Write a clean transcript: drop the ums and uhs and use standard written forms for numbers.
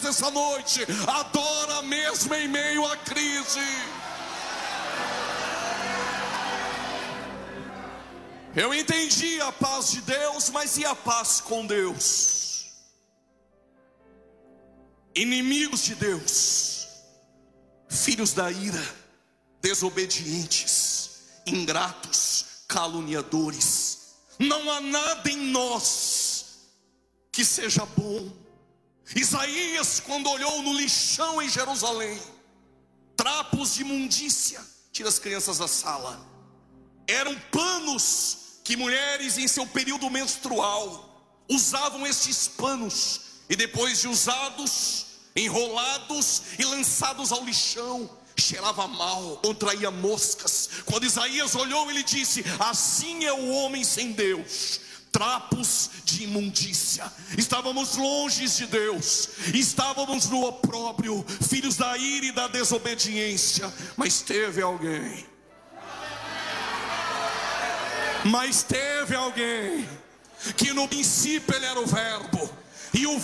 essa noite, adora mesmo em meio à crise. Eu entendi a paz de Deus, mas e a paz com Deus? Inimigos de Deus, filhos da ira, desobedientes, ingratos, caluniadores. Não há nada em nós que seja bom. Isaías, quando olhou no lixão em Jerusalém, trapos de imundícia, tira as crianças da sala, eram panos que mulheres em seu período menstrual usavam estes panos, e depois de usados, enrolados e lançados ao lixão, cheirava mal, contraía moscas. Quando Isaías olhou, ele disse: assim é o homem sem Deus, trapos de imundícia. Estávamos longe de Deus, estávamos no opróbrio, filhos da ira e da desobediência. Mas teve alguém que no princípio ele era o verbo, e o